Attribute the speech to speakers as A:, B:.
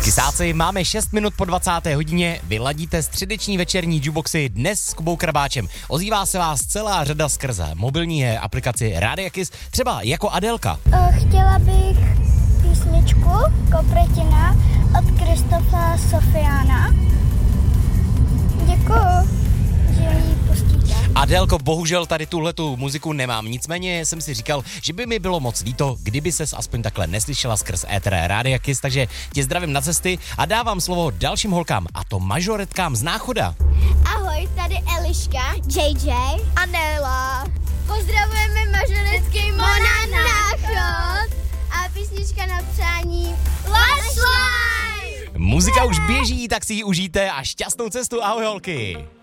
A: Kysáci, máme 6 minut po 20. hodině, vy ladíte středeční večerní jukeboxy dnes s Kubou Krabáčem. Ozývá se vás celá řada skrze mobilní aplikaci Rádia Kiss, třeba jako Adélka.
B: Chtěla bych písničku Kopretina od Kristofa Sofiána. Děkuju, že ji pustíte.
A: Adélko, bohužel tady tuhletu muziku nemám, nicméně jsem si říkal, že by mi bylo moc líto, kdyby ses aspoň takhle neslyšela skrz éter Rádia Kiss, takže tě zdravím na cesty a dávám slovo dalším holkám, a to mažoretkám z Náchoda.
B: Ahoj, tady Eliška, JJ a Nela. Pozdravujeme mažoretský Mona Náchod a písnička na přání Flashlight.
A: Muzika už běží, tak si ji užijte a šťastnou cestu, ahoj holky.